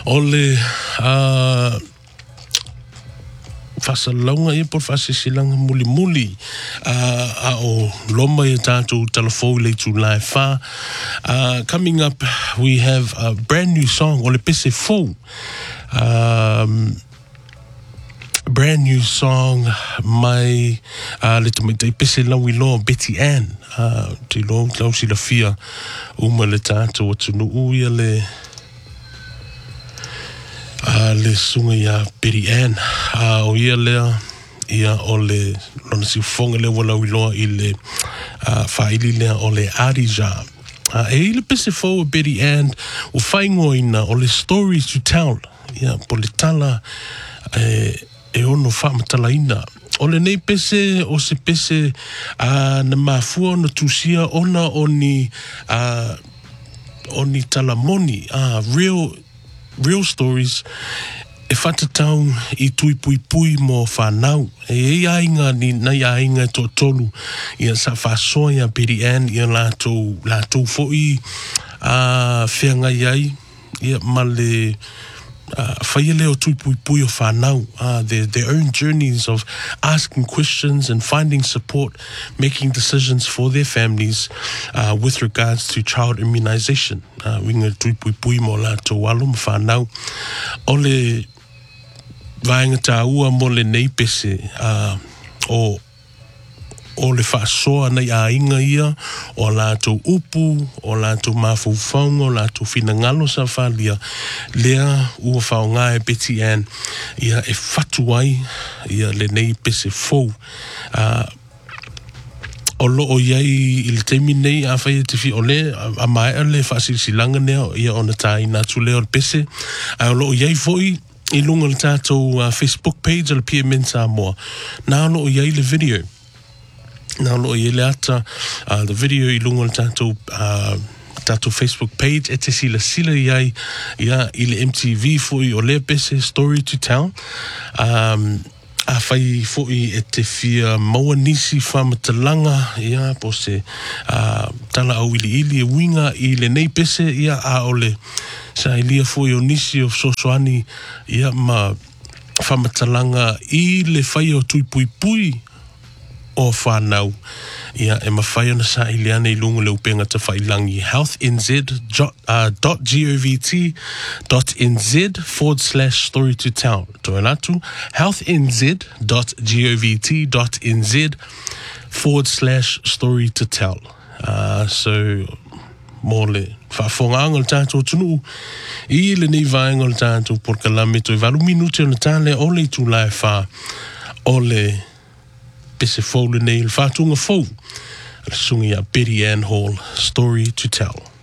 Ole whasalonga e por whasisilanga muli a o loma e tātou telefou le tu lai wha. Coming up, we have a brand new song, Ole Pese Fou. Brand new song, mai le te pese lawi lo Betty Ann. Te lo klausi la fia uma le tātou o tunu uia le sunga ia Betty Ann. O ia lea, ia o le lona si fonga le wala wiloa i le whaili lea o le Arija. E le pese fau Betty Ann o whaingoina o le stories to tell. Ia po le tala e ono whamatalaina. O le nei pese o se pese na mafua na tusia ona o ni talamoni. Real stories e whatatau i tui pui pui mo whanau. E ainga ni nai ainga to tolu ia sa whasoa ia Betty Ann ia lātou foi whianga iai ia male whaiele o tui pui pui o whanau. Their own journeys of asking questions and finding support, making decisions for their families with regards to child immunization. Winga tui pui pui mo lātou alo mo whanau. Ole vaenga tā ua mo le nei pese o le whaasoa nei a inga ia o lātou upu, o lātou mawhauwhaunga, o lātou whinangalo sa whalia lea ua whaonga e Betty Ann ia e whatuai ia le nei pese fou. O loo iai i le teimi nei a whai te fi o le a mai le whaasisilanga nea ia o na tai nātu leo le pese. O loo iai foi i lunga le tātou Facebook page o le PMN Samoa. Nā loo iai le video. Nā loo iai le ata the video i lunga le tātou Facebook page e te sila iai ia i le MTV foi o le pese Story to Tell. A whai foi e te fia maua nisi whamatalanga ia po se tala au ili e winga i le nei pese ia a ole sa ilia foi o nisi o sosoani ia ma whamatalanga i le whai o tui pui pui o whanau. Ia e mawhai ona sa iliane i lunga le upenga te whailangi healthnz.govt.nz/story to tell. Toi latu, healthnz.govt.nz/story to tell. So, mole whaafonga le tātou tunu i le nei vaenga le tātou por kalame toi valu minute o le tāle o le tu lai wha o le pese fau le nei le whātunga fau le sungi a Betty Ann Hall, Story to Tell.